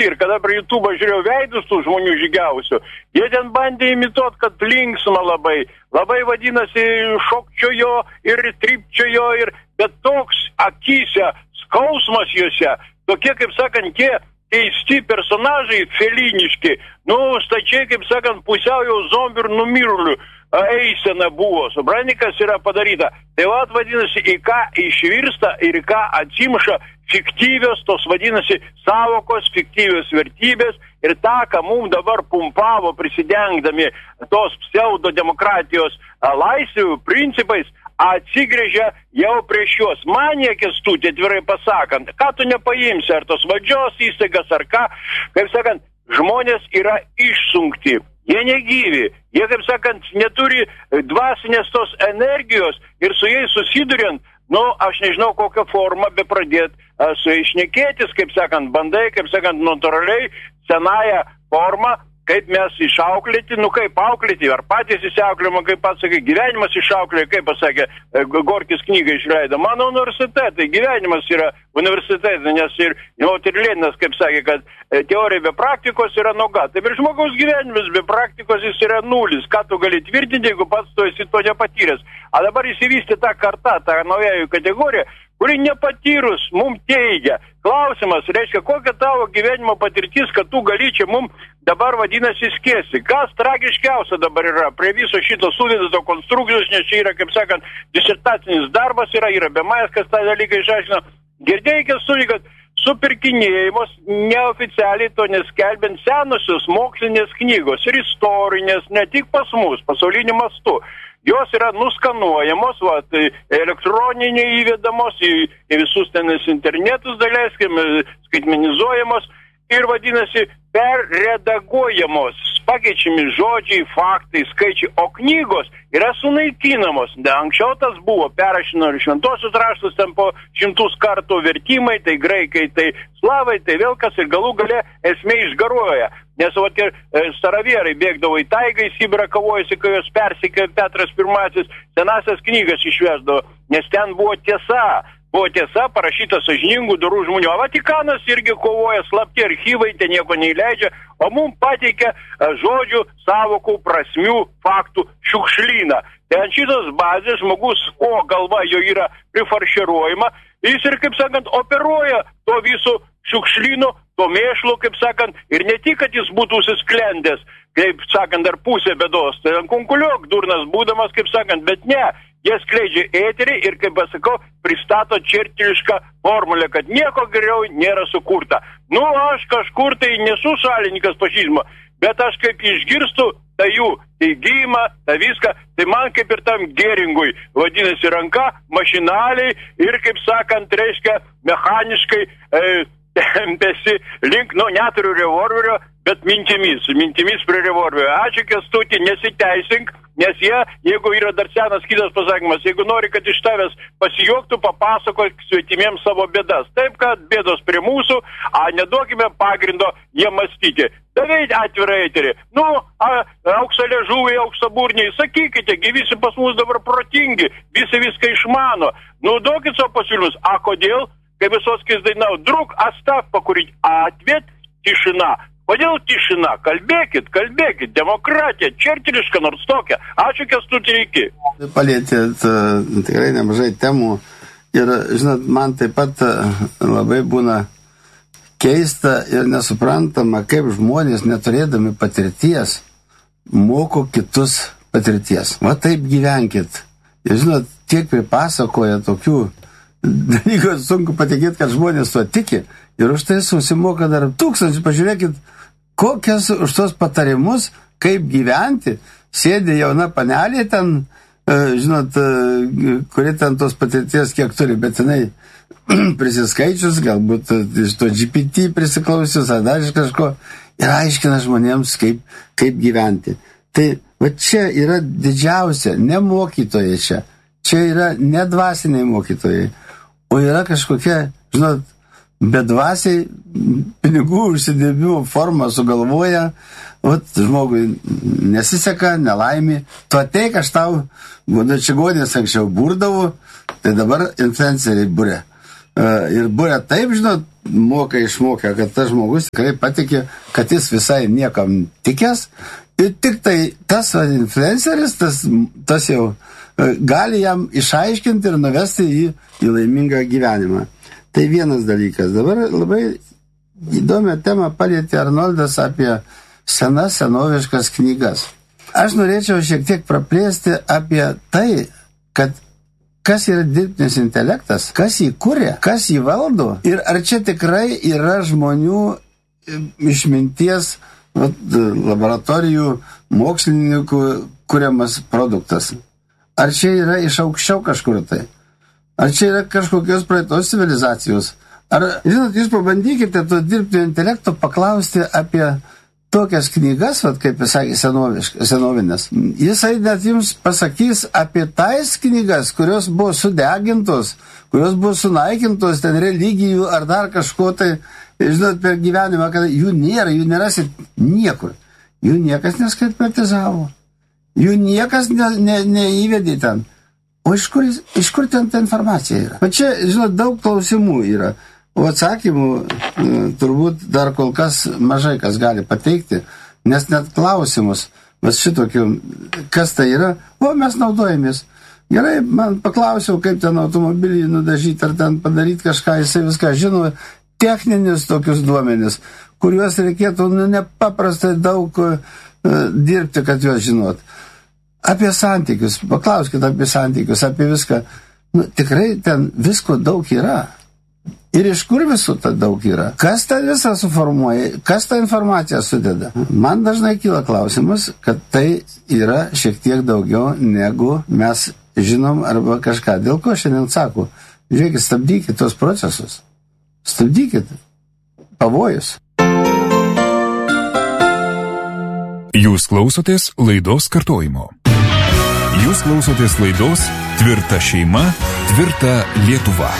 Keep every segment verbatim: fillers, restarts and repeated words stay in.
anksti ir kada prie YouTube žiūrėjau veidus tų žmonių žygiausių, jie ten bandė imituot, kad linksma labai, labai vadinasi šokčiojo ir trypčiojo, ir, bet toks akyse, skausmas juose, tokie, kaip sakant, tie keisti personažai feliniški, nu, stačiai, kaip sakant, pusiau jau zombių ir numirulių eisena buvo, supranti, kas yra padaryta. Tai vat vadinasi, į ką išvirsta ir į ką atsimša fiktyvios, tos vadinasi, savokos, fiktyvios vertybės ir tą, ką mums dabar pumpavo prisidengdami tos pseudodemokratijos laisvių principais, atsigrėžia jau prieš juos. Man niekis tu, atvirai pasakant, ką tu nepaimsi, ar tos valdžios įstaigas, ar ką, kaip sakant, žmonės yra išsunkti. Jie negyvi, jie, kaip sakant, neturi dvasinės tos energijos ir su jais susiduriant, nu, aš nežinau kokią formą be pradėt su jais šnekėtis, kaip sakant, bandai, kaip sakant, natūraliai, senąją formą, kaip mes išauklėti, nu kaip auklėti, ar patys įsiauklėjimo, kaip pats sakė, gyvenimas išauklė, kaip pasakė, Gorkis knygą išleido. Mano universitetai, gyvenimas yra universitetai, nes ir, jau ir Leninas, kaip sakė, kad teorija be praktikos yra nuoga. Taip ir žmogaus gyvenimas be praktikos jis yra nulis. Ką tu gali tvirtinti, jeigu pats tu esi to nepatyręs. A dabar įsivystė ta karta, ta naujųjų kategorija, kuri nepatyrus mum teigia. Klausimas, reiškia, kokia tavo gyvenimo patirtis, kad tu gali čia mum dabar vadinasi skėsi. Kas tragiškiausia dabar yra prie viso šito suvidato konstrukcijos, nes čia yra, kaip sakant, disertacinis darbas yra, yra be manęs, kas tą dalyką išaiškino. Girdėjai, kad kad supirkinėjimus neoficialiai to neskelbiant senusios mokslinės knygos ir istorinės, ne tik pas mus, pasauliniu mastu. Jos yra nuskanuojamos, va, tai elektroniniai įvedamos į, į visus tenis internetus, daleiskim, skaitmenizuojamos ir vadinasi perredaguojamos, pakeičiami žodžiai, faktai, skaičiai, o knygos yra sunaikinamos. Da, anksčiau tas buvo, perrašino ir šventosius raštus ten po šimtus kartų vertimai, tai graikai, tai slavai, tai vėl kas ir galų gale esmė išgaruoja. Nes vat ir e, staravierai bėgdavo į taigą, į Sibirą kavojasi, kai jos persikė Petras Pirmasis, senasias knygas išvesdavo, nes ten buvo tiesa. Buvo tiesa, parašyta sąžiningų dorų žmonių. O Vatikanas irgi kovoja, slapti archyvai, ten nieko neįleidžia, o mums pateikia žodžių, savokų, prasmių, faktų šiukšlyną. Tai ant šitos bazės žmogus, o galva jo yra prifarširuojama, jis ir, kaip sakant, operuoja to viso šiukšlyno, to mėšlo, kaip sakant, ir ne tik, kad jis būtų susklendęs, kaip sakant, dar pusė bėdos, tai ant kunkuliok durnas būdamas, kaip sakant, bet ne. Jie skleidžia eterį ir, kaip pasakau, pristato čerčilišką formulę, kad nieko geriau nėra sukurta. Nu, aš kažkur tai nesu šalininkas fašizmo, bet aš kaip išgirstu tą jų teigimą, tą viską, tai man kaip ir tam Geringui vadinasi ranka, mašinaliai ir, kaip sakant, reiškia, mechaniškai e, tempėsi link, nu, neturiu revolverio, bet mintimis, mintimis prie revolverio. Ačiū, Kęstuti, nesiteisink, nes jie, jeigu yra dar senas kitas pasakymas, jeigu nori, kad iš tavęs pasijuoktų, papasakok svetimiems savo bėdas. Taip, kad bėdos prie mūsų, a neduokime pagrindo jie mąstyti. Davai atvirą eterį. Nu, aukso liežuviai, aukso burniai, sakykite, gi visi pas mus dabar protingi, visi viską išmano. Nu, duokit savo pasiūlymus. A kodėl? Kaip visos kis dainau, drug, asta, pakurit, atviet, tišina. Kodėl tišina? Kalbėkit, kalbėkit, demokratija, čerčiliška nors tokia. Ačiū, Kęstuti, iki. Palietėt uh, tikrai nemažai temų ir, žinot, man taip pat uh, labai būna keista ir nesuprantama, kaip žmonės, neturėdami patirties, moko kitus patirties. Va taip gyvenkit. Ir, žinot, tiek pripasakoja tokių dalykų, sunku patikėti, kad žmonės tuo tiki ir už tai susimoka dar tūkstančių. Pažiūrėkit, kokias už tos patarimus, kaip gyventi, sėdi jauna panelė ten, žinot, kuri ten tos patirties kiek turi, bet jinai prisiskaičius, galbūt iš to G P T prisiklausius, ar dar iš kažko, ir aiškina žmonėms, kaip, kaip gyventi. Tai va čia yra didžiausia, ne mokytojai čia, čia yra ne dvasiniai mokytojai, o yra kažkokia, žinot, bedvasiai pinigų užsidirbimo formą sugalvoja, vat žmogui nesiseka, nelaimė, tu ateik, aš tau, čia godės anksčiau burdavau, tai dabar influenceriai būrė. ir būrė taip, žinot, moka išmokė, kad tas žmogus tikrai patikė, kad jis visai niekam tikęs. Ir tik tai tas influenceris, tas, tas jau gali jam išaiškinti ir nuvesti jį į laimingą gyvenimą. Tai vienas dalykas. Dabar labai įdomią temą palietė Arnoldas apie senas, senoviškas knygas. Aš norėčiau šiek tiek praplėsti apie tai, kad kas yra dirbtinis intelektas, kas jį kuria, kas jį valdo ir ar čia tikrai yra žmonių išminties vat, laboratorijų mokslininkų kuriamas produktas. Ar čia yra iš aukščiau kažkur tai? Ar čia yra kažkokios praeitos civilizacijos? Ar, žinot, jūs pabandykite to dirbtinio intelekto paklausti apie tokias knygas, vat, kaip jis sakė, senovinės. Jisai net jums pasakys apie tais knygas, kurios buvo sudegintos, kurios buvo sunaikintos, ten religijų ar dar kažko tai, žinot, per gyvenimą, kad jų nėra, jų nerasit niekur. Jų niekas neskatmetizavo. Jų niekas ne, ne, neįvedė ten. O iš kur, iš kur ten ta informacija yra? O čia, žinot, daug klausimų yra. O atsakymų turbūt dar kol kas mažai kas gali pateikti, nes net klausimus, vas šitokių, kas tai yra, o mes naudojamės. Gerai, man paklausiau, kaip ten automobilį nudažyti, ar ten padaryti kažką, jisai viską žino, techninius tokius duomenis, kuriuos reikėtų nu, nepaprastai daug uh, dirbti, kad juos žinot. Apie santykius, paklauskite apie santykius, apie viską. Nu, tikrai ten visko daug yra. Ir iš kur visų ta daug yra? Kas tą visą suformuoja? Kas tą informaciją sudeda? Man dažnai kyla klausimas, kad tai yra šiek tiek daugiau, negu mes žinom arba kažką. Dėl ko šiandien sako, žiūrėkit, stabdykit tos procesus. Stabdykit. Pavojus. Jūs klausotės laidos kartojimo. Jūs klausotės laidos Tvirta šeima, tvirta Lietuva.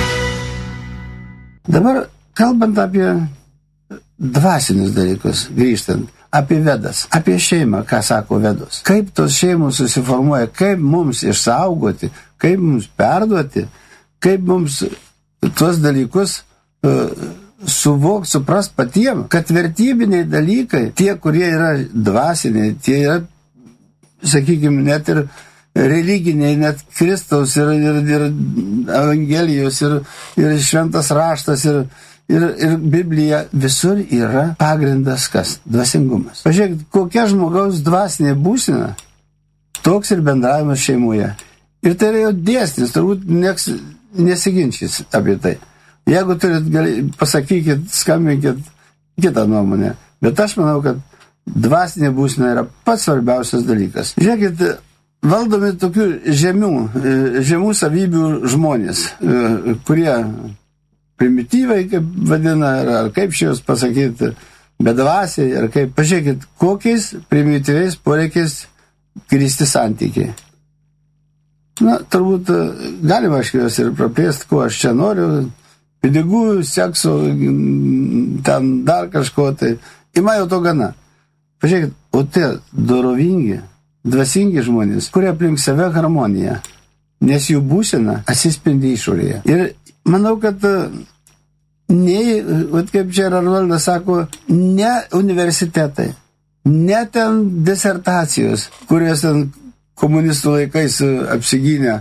Dabar, kalbant apie dvasinius dalykus, grįžtant, apie Vedas, apie šeimą, ką sako Vedos, kaip tos šeimos susiformuoja, kaip mums išsaugoti, kaip mums perduoti, kaip mums tuos dalykus uh, suvokti, suprast patiem, kad vertybiniai dalykai, tie, kurie yra dvasiniai, tie yra, sakykime, net ir religiniai, net Kristaus ir, ir, ir Evangelijos ir, ir šventas raštas ir, ir, ir Biblija, visur yra pagrindas kas? Dvasingumas. Pažiūrėkit, kokia žmogaus dvasinė būsena, toks ir bendravimas šeimoje. Ir tai yra jau dėsnis, turbūt nieks nesiginčys apie tai. Jeigu turit, gali, pasakykit, skambinkit kitą nuomonę. Bet aš manau, kad dvasinė būsena yra pats svarbiausias dalykas. Žiūrėkit, valdomi tokių žemių, žemų savybių žmonės, kurie primityvai, kaip vadina, ar kaip šios pasakyti, bedvasiai, ar kaip, pažiūrėkit, kokiais primityviais poreikiais grįsti santykiai. Na, turbūt galima aš juos ir praplėsti, ko aš čia noriu, pinigų, sekso, ten dar kažko, tai ima jau to gana. Pažiūrėkit, o tie dorovingi, dvasingi žmonės, kurie aplink save harmoniją, nes jų būsena atsispindi išorėje. Ir manau, kad nei, kaip čia Arnoldas sako, ne universitetai, ne ten disertacijos, kurios ten komunistų laikais apsigynę,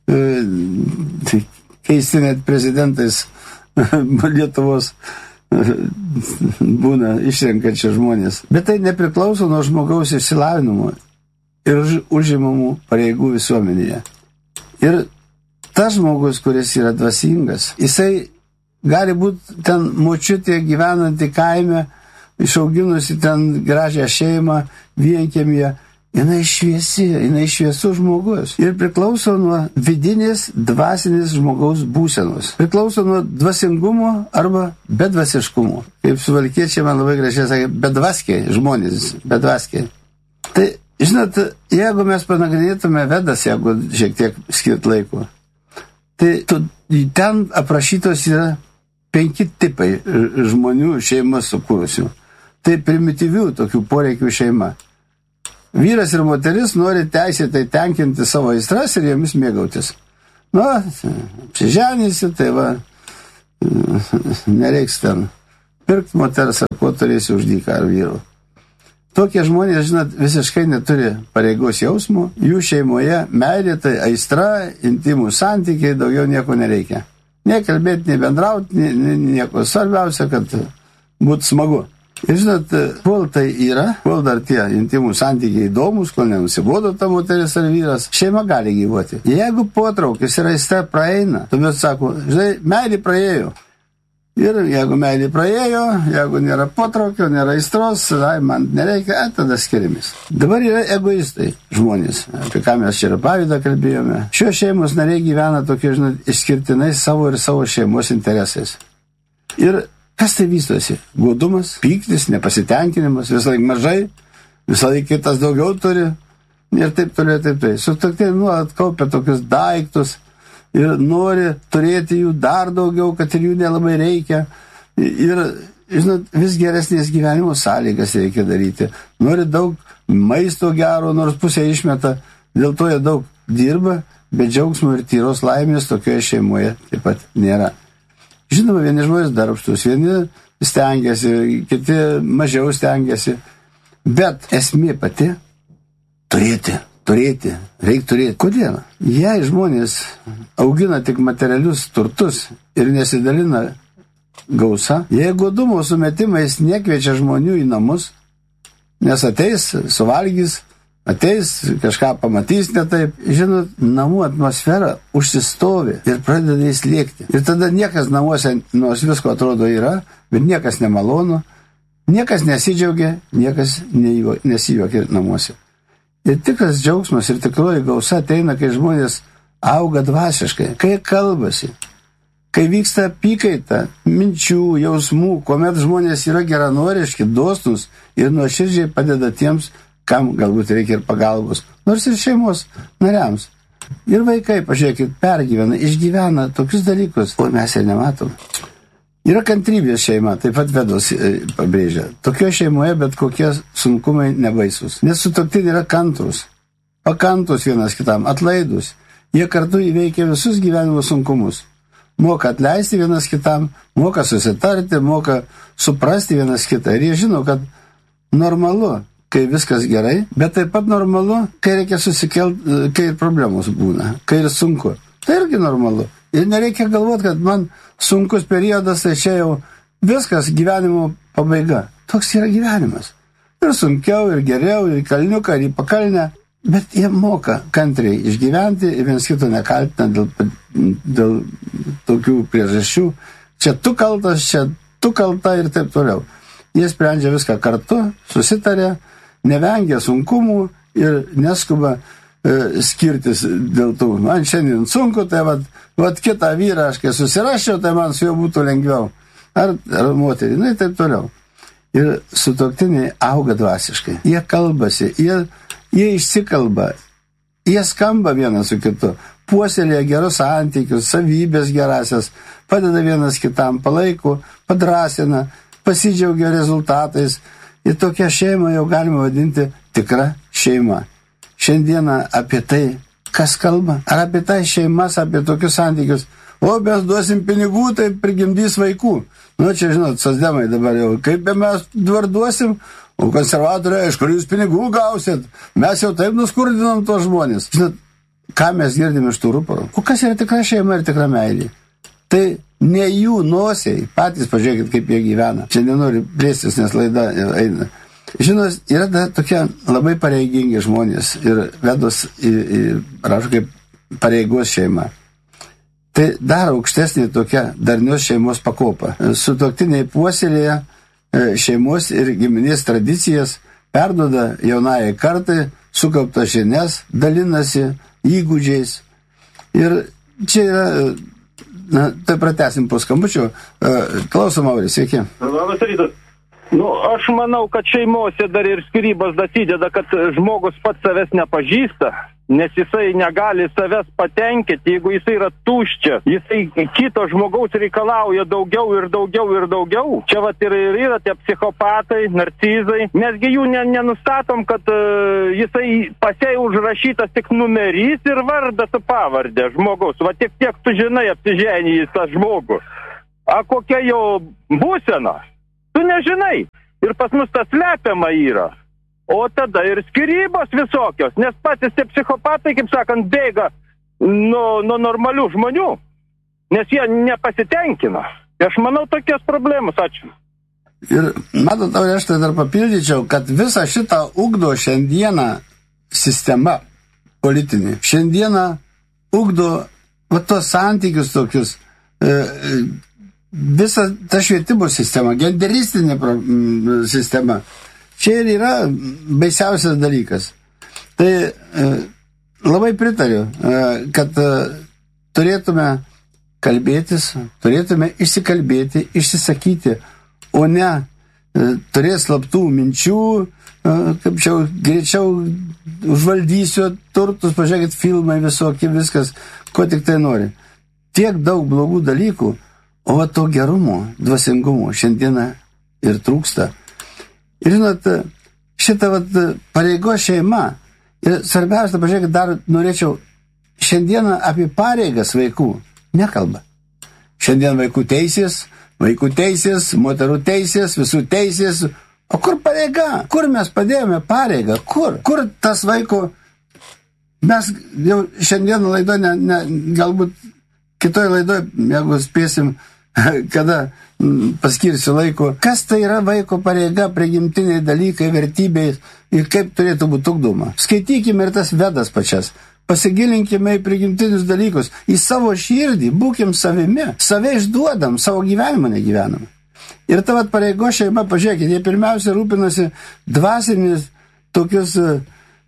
keisti net prezidentais Lietuvos būna išrenkančių žmonės. Bet tai nepriklauso nuo žmogaus išsilavinimo ir užimamų pareigų visuomenėje. Ir tas žmogus, kuris yra dvasingas, jisai gali būti ten močiutė gyvenanti kaime, išauginusi ten gražią šeimą, vienkiemyje. Jinai šviesi, jinai šviesų žmogus. Ir priklauso nuo vidinės, dvasinės žmogaus būsenos. Priklauso nuo dvasingumo arba bedvasiškumo. Kaip suvalkiečiai man labai gražiai sakė, bedvaskiai žmonės, bedvaskiai. Tai, žinot, jeigu mes panagrinėtume Vedas, jeigu šiek tiek skirt laiko, tai tu, ten aprašytos yra penki tipai žmonių šeimas sukūrusių. Tai primityvių tokių poreikių šeima. Vyras ir moteris nori teisėtai tenkinti savo aistras ir jomis mėgautis. Nu, apsiženysi, tai va, nereiks ten pirkti moters, ar ko turėsi už dyką ar vyru. Tokie žmonės, žinot, visiškai neturi pareigos jausmo, jų šeimoje meilė, tai aistra, intimų santykiai, daugiau nieko nereikia. Nekalbėti, nebendrauti, ne, nieko. Svarbiausia, kad būtų smagu. Ir žinot, kol tai yra, kol dar tie intimų santykiai įdomus, kol nenusibodo ta moteris ar vyras, šeima gali gyvuoti. Jeigu potraukis ir aistra praeina, tuomet sako, žinai, meilė praėjo. Ir jeigu meilė praėjo, jeigu nėra potraukio, nėra aistros, ai, man nereikia, ai, tada skiriamės. Dabar yra egoistai žmonės, apie ką mes čia ir pavydą kalbėjome. Šios šeimos nariai gyvena tokie, žinot, išskirtinai savo ir savo šeimos interesais. Ir kas tai vystosi? Godumas, pyktis, nepasitenkinimas, visą laik mažai, visą laik kitas daugiau turi ir taip toliau, taip toliau. Sutuoktiniai nuolat kaupia tokius daiktus ir nori turėti jų dar daugiau, kad ir jų nelabai reikia. Ir, žinot, vis geresnės gyvenimo sąlygas reikia daryti. Nori daug maisto gero, nors pusę išmeta, dėl to jie daug dirba, bet džiaugsmo ir tyros laimės tokioje šeimoje taip pat nėra. Žinoma, vieni žmonės darbštus, vieni stengiasi, kiti mažiau stengiasi, bet esmė pati turėti. Turėti, reikia turėti. Kodėl? Jei žmonės augina tik materialius turtus ir nesidalina gausa, jei godumo sumetimais nekviečia žmonių į namus, nes ateis, suvalgys, ateis, kažką pamatys ne taip, žinot, namų atmosfera užsistovi ir pradeda įslėgti. Ir tada niekas namuose, nors visko atrodo yra, bet niekas nemalonu, niekas nesidžiaugia, niekas nesijuokia namuose. Ir tikras džiaugsmas ir tikroji gausa ateina, kai žmonės auga dvasiškai, kai kalbasi, kai vyksta apykaita, minčių, jausmų, kuomet žmonės yra geranoriški, dosnūs ir nuoširdžiai padeda tiems, kam galbūt reikia ir pagalbos, nors ir šeimos nariams. Ir vaikai, pažiūrėkit, pergyvena, išgyvena tokius dalykus, o mes ir nematom. Yra kantrybės šeima, taip pat Vedos pabrėžia. Tokio šeimoje bet kokie sunkumai nebaisus. Nes sutuoktiniai yra kantrus, pakantus vienas kitam, atlaidus. Jie kartu įveikia visus gyvenimo sunkumus. Moka atleisti vienas kitam, moka susitarti, moka suprasti vienas kitą. Ir jie žino, kad normalu, kai viskas gerai, bet taip pat normalu, kai reikia susikelti, kai ir problemos būna, kai ir sunku. Tai irgi normalu. Ir nereikia galvoti, kad man sunkus periodas, tai čia jau viskas gyvenimo pabaiga. Toks yra gyvenimas. Ir sunkiau, ir geriau, ir į kalniuką, ir į pakalnę. Bet jie moka kantriai išgyventi ir vienas kito nekaltina dėl, dėl tokių priežasčių. Čia tu kaltas, čia tu kalta ir taip toliau. Jie sprendžia viską kartu, susitarė, nevengia sunkumų ir neskuba skirtis dėl tų. Man šiandien sunku, tai vat, vat kitą vyrą aš kai susiraščiau, tai man su juo būtų lengviau. Ar, ar moterį, na, taip toliau. Ir sutuoktiniai auga dvasiškai. Jie kalbasi, jie, jie išsikalba, jie skamba vienas su kitu, puoselėja gerus santykius, savybės gerasias, padeda vienas kitam, palaiko, padrasina, pasidžiaugia rezultatais. Ir tokią šeimą jau galima vadinti tikra šeima. Šiandieną apie tai, kas kalba, ar apie tai šeimas, apie tokius santykius. O mes duosim pinigų, tai prigimdys vaikų. Nu, čia, žinot, socdemai dabar jau, kaip mes dabar duosim, o konservatoriai, iš kur jūs pinigų gausit, mes jau taip nuskurdinam tos žmonės. Žinot, ką mes girdim iš tų ruporų? O kas yra tikra šeima ir tikra meilė? Tai ne jų nosiai, patys pažiūrėkit, kaip jie gyvena. Čia nenori plėstis, nes laida eina. Žinot, yra da, tokie labai pareigingi žmonės ir Vedos rašo kaip pareigos šeima. Tai dar aukštesnė tokia darnios šeimos pakopa. Sutuoktiniai puoselėja šeimos ir giminės tradicijas, perduoda jaunajai kartai, sukaupta žinias, dalinasi įgūdžiais. Ir čia yra, na, tai pratęsim po skambučio. Klausom, Auris, sveiki. Labas rytas. Nu, aš manau, kad šeimose dar ir skyrybos dasideda, kad žmogus pats savęs nepažįsta, nes jisai negali savęs patenkinti, jeigu jisai yra tuščias, jisai kito žmogaus reikalauja daugiau ir daugiau ir daugiau. Čia vat ir, ir yra tie psichopatai, narcizai. Mesgi jų ne, nenustatom, kad uh, jisai pasiai užrašytas tik numerys ir vardas su pavardė žmogaus. Va tiek tiek tu žinai apsiženijęs tą žmogų. a kokia jo būsena, tu nežinai. Ir pas mus tas slepiama yra. O tada ir skirybos visokios, nes patys tie psichopatai, kaip sakant, bėga nuo, nuo normalių žmonių, nes jie nepasitenkina. Aš manau, tokios problemos. Ačiū. Ir matot, aš tai dar papildyčiau, kad visą šitą ugdo šiandieną sistema politinė. Šiandieną ugdo va, tos santykius tokius, e, visa ta švietimo sistema, genderistinė sistema. Čia ir yra baisiausias dalykas. Tai e, labai pritariu, e, kad e, turėtume kalbėtis, turėtume išsikalbėti, išsisakyti, o ne e, turės slaptų minčių, e, kaip čia greičiau užvaldysiu turtus, pažiūrėkit, filmai visokie, viskas, ko tik tai nori. Tiek daug blogų dalykų, o va to gerumo, dvasingumo šiandieną ir trūksta. Ir žinot, šitą vat, pareigo šeima, ir svarbiausia, pažiūrėkit, dar norėčiau, šiandieną apie pareigas vaikų nekalba. Šiandien vaikų teisės, vaikų teisės, moterų teisės, visų teisės. O kur pareiga? Kur mes padėjome pareigą? Kur? Kur tas vaiko? Mes jau šiandien laidoje, ne, ne, galbūt kitoje laidoje, jeigu spėsim, kada paskirsiu laiko, kas tai yra vaiko pareiga, prigimtiniai dalykai, vertybės ir kaip turėtų būti ugdoma. Skaitykime ir tas vedas pačias. Pasigilinkime į prigimtinius dalykus, į savo širdį, būkim savimi, save išduodam, savo gyvenimą negyvenam. Ir ta vat pareigo šeima, pažiūrėkit, jie pirmiausia rūpinasi dvasinis tokius uh,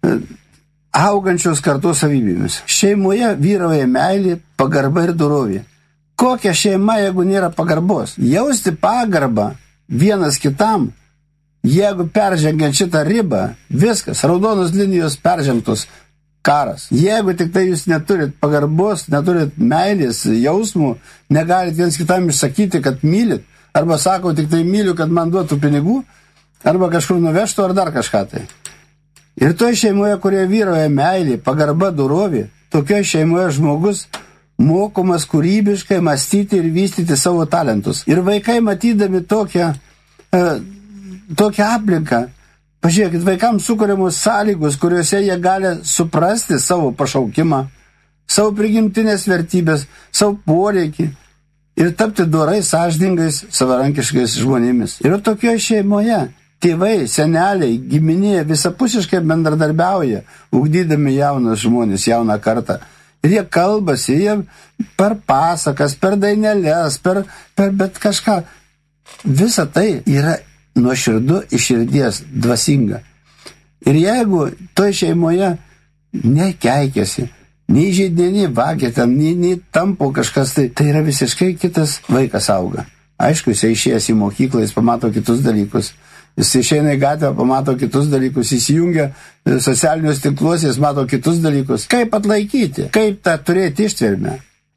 augančios kartos savybėmis. Šeimoje vyrauja meilė, pagarba ir dorovė. Kokia šeima, jeigu nėra pagarbos? Jausti pagarbą vienas kitam, jeigu peržengiant šitą ribą, viskas, raudonos linijos peržengtos, karas. Jeigu tik tai jūs neturit pagarbos, neturit meilės, jausmų, negalit viens kitam išsakyti, kad mylit, arba sako tik tai myliu, kad man duotų pinigų, arba kažkur nuvežtų, ar dar kažką tai. Ir toje šeimoje, kurioje vyrauja meilė, pagarba, dorovė, tokioje šeimoje žmogus mokomas kūrybiškai mąstyti ir vystyti savo talentus. Ir vaikai matydami tokią, e, tokią aplinką, pažiūrėkit, vaikams sukuriamos sąlygos, kuriuose jie gali suprasti savo pašaukimą, savo prigimtinės vertybės, savo poreikį ir tapti dorais, sąžiningais, savarankiškais žmonėmis. Ir tokioje šeimoje tėvai, seneliai, giminė visapusiškai bendradarbiauja, ugdydami jaunus žmonės, jauną kartą. Ir jie kalbasi, jie per pasakas, per dainelės, per, per bet kažką. Visa tai yra nuoširdu iš širdies, dvasinga. Ir jeigu toje šeimoje nekeikėsi, nei žaidė, nei vagė ten, nei, nei tampo kažkas, tai, tai yra visiškai kitas vaikas auga. Aišku, jis išėjęs į mokyklą, jis pamato kitus dalykus. Jis išeina į gatvę, pamato kitus dalykus, įsijungia socialinius tinkluos, jis mato kitus dalykus. Kaip atlaikyti? Kaip tą turėti ištvermę?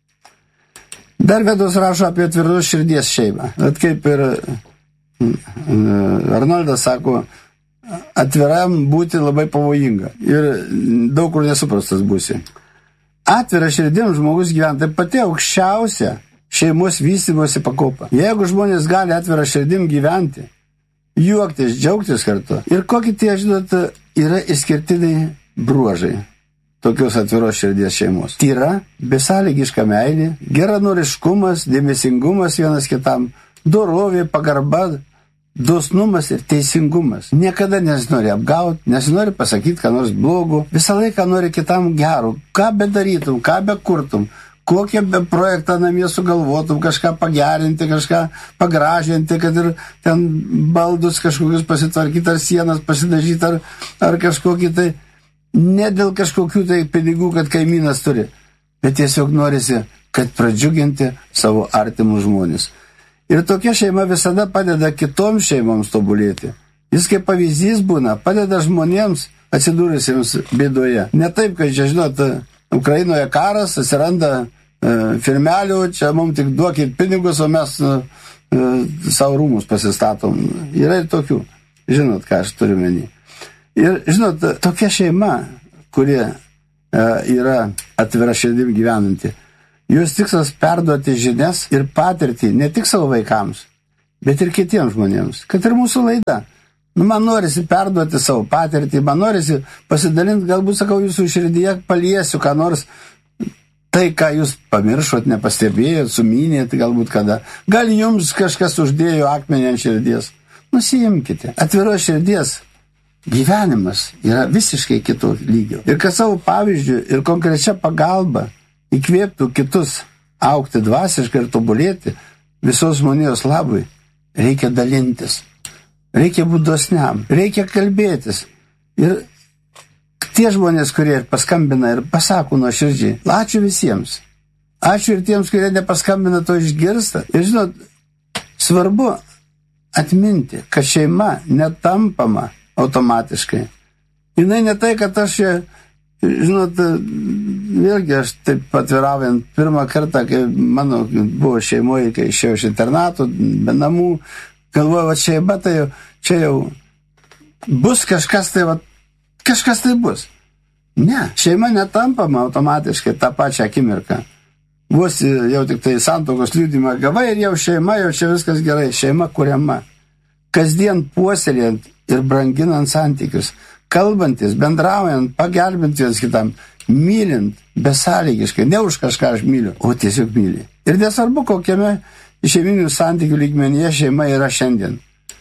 Dar Vedos rašo apie tvirtos širdies šeimą. Bet kaip ir Arnoldas sako, atviram būti labai pavojinga. Ir daug kur nesuprastas būsi. Atvira širdim žmogus gyvena, tai pati aukščiausia šeimos vystymosi pakopa. Jeigu žmonės gali atvira širdim gyventi, juoktis, džiaugtis kartu. Ir kokie tie, žinot, yra išskirtiniai bruožai tokios atviros širdies šeimos. Tyra, besąlygiška meilė, geranoriškumas, dėmesingumas vienas kitam, dorovė, pagarba, dosnumas ir teisingumas. Niekada nesinori apgauti, nesinori pasakyti, ką nors blogo. Visą laiką nori kitam gerų. Ką bedarytum, ką bekurtum, kokią be projektą namie sugalvotum, kažką pagerinti, kažką pagražinti, kad ir ten baldus kažkokius pasitvarkyti, ar sienas pasidažyti, ar, ar kažkokį tai, ne dėl kažkokių tai pinigų, kad kaimynas turi, bet tiesiog norisi, kad pradžiuginti savo artimus žmonės. Ir tokia šeima visada padeda kitoms šeimoms tobulėti. Jis kaip pavyzdys būna, padeda žmonėms atsidūrusiems bėdoje. Ne taip, kad čia, žinot, Ukrainoje karas, atsiranda e, firmelių, čia mums tik duokit pinigus, o mes e, savo rūmus pasistatom. Yra ir tokių. Žinot, ką aš turiu menį. Ir, žinot, tokia šeima, kuri e, yra atvira širdim gyvenanti, Jos tikslas perduoti žinias ir patirtį ne tik savo vaikams, bet ir kitiems žmonėms. Kad ir mūsų laida. Nu, man norisi perduoti savo patirtį, man norisi pasidalinti, galbūt, sakau, jūsų širdyje paliesiu, ką nors tai, ką jūs pamiršot, nepastebėjot, sumynėt, galbūt kada. Gal jums kažkas uždėjo akmenį ant širdies. Nusiimkite. Atviros širdies gyvenimas yra visiškai kito lygio. Ir kad savo pavyzdžių ir konkrečia pagalba įkvėptų kitus augti dvasiškai ir tobulėti visos žmonijos labui, reikia dalintis, reikia būti dosniam, reikia kalbėtis. Ir tie žmonės, kurie paskambina ir pasako nuoširdžiai, ačiū visiems. Ačiū ir tiems, kurie nepaskambina, to išgirsta. Ir žinot, svarbu atminti, kad šeima netampama automatiškai. Jinai ne tai, kad aš čia, žinot, vėlgi aš taip atviraujant pirmą kartą, kai mano buvo šeimoje, kai išėjau iš internatų, be namų, galvoju, va šeima, tai jau, čia jau bus kažkas tai, va, kažkas tai bus. Ne, šeima netampama automatiškai tą pačią akimirką. Vos jau tik tai santuokos liudymą gavai ir jau šeima, jau čia viskas gerai, šeima kuriama. Kasdien puoselėjant ir branginant santykius, kalbantis, bendraujant, pagelbint vienas kitam, mylint besąlygiškai, ne už kažką aš myliu, o tiesiog myli. Ir nesvarbu, kokiame šeiminių santykių lygmenyje šeima yra šiandien.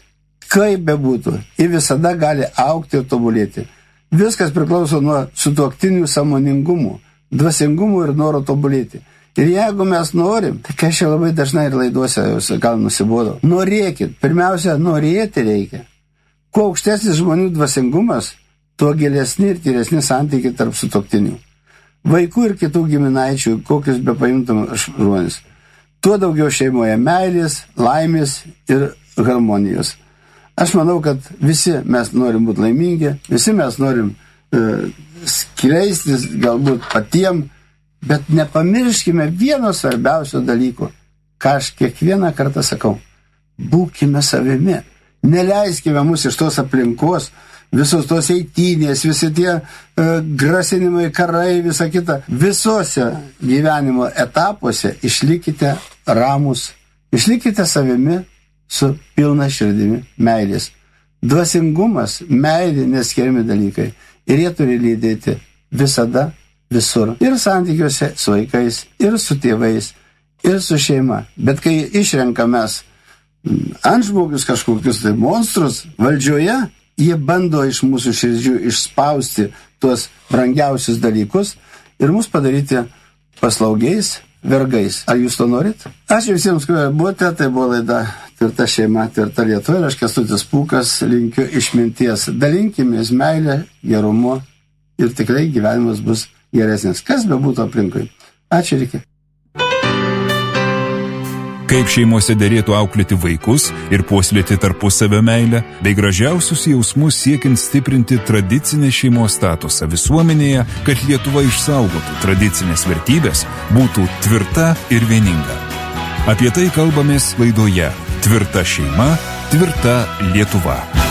Kaip bebūtų, ji visada gali augti ir tobulėti. Viskas priklauso nuo sutuoktinių sąmoningumų, dvasingumų ir noro tobulėti. Ir jeigu mes norim, tai kai aš labai dažnai ir laiduose jau gal nusibodau, norėkit, pirmiausia, norėti reikia. Kuo aukštesnis žmonių dvasingumas, tuo gilesni ir tyresni santykiai tarp sutuoktinių. Vaikų ir kitų giminaičių, kokius be paimtum žmonės. Tuo daugiau šeimoje meilės, laimės ir harmonijos. Aš manau, kad visi mes norim būti laimingi, visi mes norim e, skleistis galbūt patiem, bet nepamirškime vieno svarbiausio dalyko, ką aš kiekvieną kartą sakau. Būkime savimi. Neleiskime mus iš tos aplinkos, visos tos eitynės, visi tie e, grasinimai, karai, visa kita. Visose gyvenimo etapuose išlikite ramus, išlikite savimi su pilna širdimi meilės. Dvasingumas, meilė neskiriami dalykai. Ir jie turi lydėti visada, visur. Ir santykiuose su vaikais, ir su tėvais, ir su šeima. Bet kai išrenkamės antžmogius kažkokius tai monstrus valdžioje, jie bando iš mūsų širdžių išspausti tuos brangiausius dalykus ir mus padaryti paslaugiais vergais. Ar jūs to norit? Ačiū visiems, kurie buvote, tai buvo laida Tvirta šeima, tvirta Lietuva ir aš Kęstutis Pūkas linkiu išminties. Dalinkimės meilę, gerumu ir tikrai gyvenimas bus geresnis. Kas be būtų aplinkui. Ačiū ir iki. Kaip šeimose derėtų auklėti vaikus ir puoselėti tarpusavio meilę, bei gražiausius jausmus siekiant stiprinti tradicinę šeimos statusą visuomenėje, kad Lietuva išsaugotų tradicinės vertybės, būtų tvirta ir vieninga. Apie tai kalbamės laidoje Tvirta šeima, tvirta Lietuva.